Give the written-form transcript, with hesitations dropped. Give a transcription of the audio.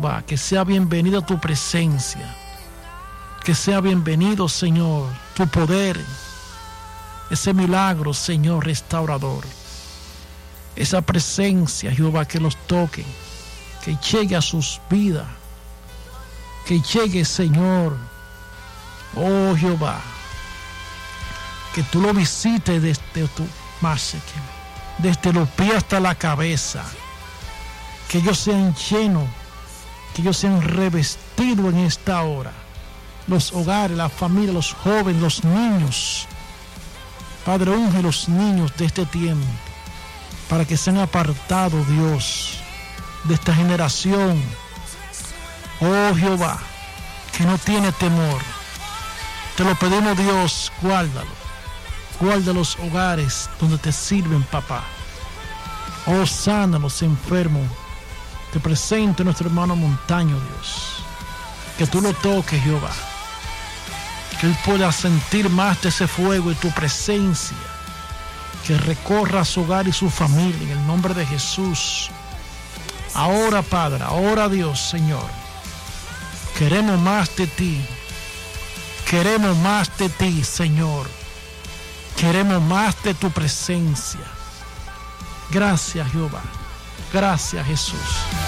Jehová, que sea bienvenida tu presencia, que sea bienvenido, Señor, tu poder, ese milagro, Señor, restaurador, esa presencia, Jehová, que los toque, que llegue a sus vidas, que llegue, Señor, oh Jehová, que tú lo visites desde los pies hasta la cabeza, que ellos sean llenos, que ellos sean revestidos en esta hora, los hogares, la familia, los jóvenes, los niños. Padre, unge los niños de este tiempo, para que sean apartados, Dios, de esta generación, oh Jehová, que no tiene temor. Te lo pedimos, Dios, guárdalo. Guarda los hogares donde te sirven, papá. Oh, sana a los enfermos. Te presento a nuestro hermano Montaño, Dios. Que tú lo toques, Jehová. Que él pueda sentir más de ese fuego y tu presencia. Que recorra su hogar y su familia en el nombre de Jesús. Ahora, Padre, ahora, Dios, Señor. Queremos más de ti. Queremos más de ti, Señor. Queremos más de tu presencia. Gracias, Jehová. Gracias, Jesús.